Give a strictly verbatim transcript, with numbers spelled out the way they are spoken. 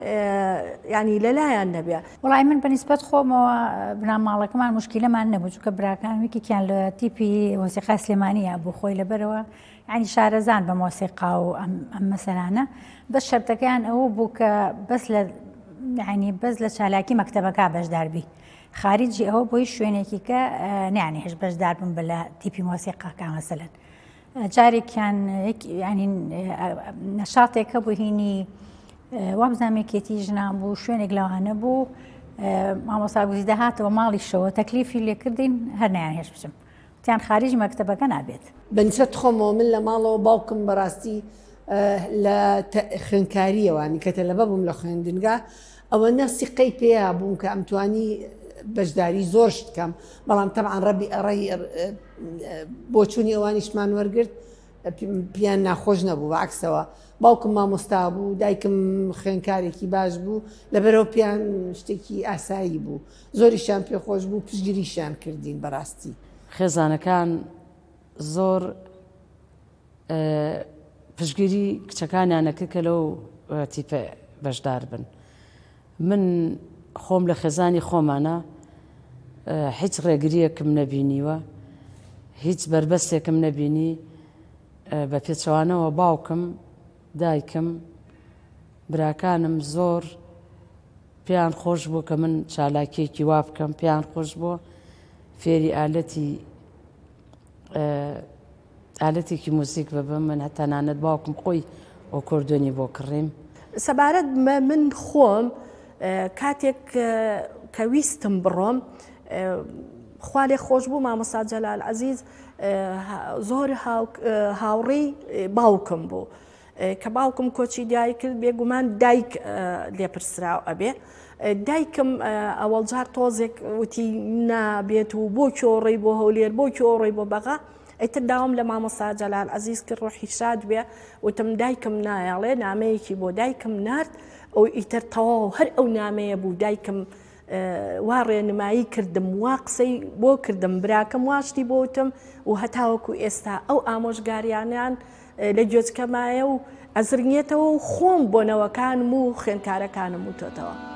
ینی لەلایەن نەبێ. وڵای من بەنسبەت خۆمەوە بناماڵەکەمان مشکلەمان نەبوو چونکە براکانویکیان لە تیپی مۆسیقا سلێمانیە بوو خۆی لەبەرەوە ینی شارەزان بە مۆسیقا و ئەم مەسەلانە بەس شەرتەکەیان ئەوە بوو کە بەس لە ینی بەس لە چالاکی مەکتەبەکە بەشداربی خارجی ئەوە بۆی شوێنێکی کە نیانی هێش بەشدار بوون بە لە تیپی مۆسیقاکە مەسەلەن جارێکیان ینی نەشاتێکە بوو هینی وابزانامێکێتی ژنان بوو شوێنێک لەوانە بوو مامۆستا گوزی دەهاتەوە ماڵیشەوە تەکلیفی لێکردین هەر نیان هێش بچم تیان خارجی مەکتەبەکە نابێت. بەنسبەت خۆمەوە من لە ماڵەوە باوکم بەڕاستی لە خوێندکاریەوانی کە تەلەبە بووم لە خوێندنگا ئەوە نەسیقەی پێیا بووم کە ئەمتوانی بەشداری زۆر شت بکەم بەڵام تەبعاً ڕەبی ئەڕێی بۆچوونی ئەوانیشمان وەرگرت پیان ناخۆش نەبوو بەعکسەوە باوکم مامۆستا بوو دایکم خوێندکارێکی باش بوو لەبەرەوە پیان شتێکی ئاسایی بوو زۆریشان پێخۆش بوو پشگیریشیان کردین بەڕاستی. خێزانەکان زۆر پشگیری کچەکانیانەکە کە لەو تیپە بەشدار بن. من خۆم لە خێزانی خۆمانە هیچ ڕێگریەکم نەبینیوە هیچ بربەستێکم نەبینی بە پێچەوانەوە باوکم دایکم براکانم زۆر پێیان خۆش بوو کە من چالاکیێکی وا بکەم پێیان خۆش بووە فێری ئالەتی ئالەتێکی موسیک ببم من هەتانانەت باوکم خۆی ئۆکۆردۆنی بۆ کڕیم. سەبارەت من خۆم کاتێک کە ویستم بڕۆم خوا لێ خۆش بوو مامۆستا جەلال عەزیز زۆر هاوڕێی باوکم بوو کە باوکم کۆچی دایک کرد بێگومان دایک لێپرسراو ئەبێ دایکم ئەوەڵ جار تۆزێک وتی نابێت و بۆ کۆڕی بۆ هەولێر بۆ کۆڕی بۆ بەغا ئەیتر داوام لە مامۆستا جەلال عەزیز کرد ڕۆحی شاد بێ وتم دایکم نایەڵێ نامەیەکی بۆ دایکم نارد ئەو ئیتر تەواو هەر ئەو نامەیە بوو دایکم وا ڕێنمایی کردم وا قسەی بۆ کردم براکەم واشتی بۆتم و هەتاوەکو ئێستا ئەو ئامۆژگاریانیان لە گوێچکەمایە و ئەزرنیێتەوە و خۆم بۆنەوەکانم و خوێندکارەکانم وتۆتەوە.